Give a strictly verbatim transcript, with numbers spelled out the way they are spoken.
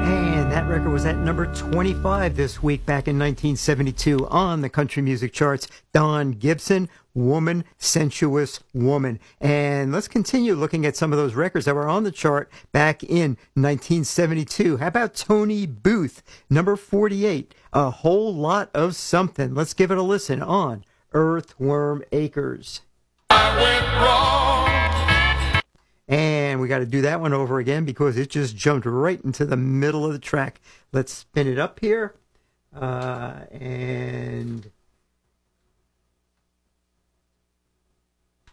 And that record was at number twenty-five this week back in nineteen seventy-two on the country music charts. Don Gibson, Woman, Sensuous Woman. And let's continue looking at some of those records that were on the chart back in nineteen seventy-two. How about Tony Booth, number forty-eight, A Whole Lot of Something. Let's give it a listen on Earthworm Acres. I went wrong. And we got to do that one over again because it just jumped right into the middle of the track. Let's spin it up here. Uh, and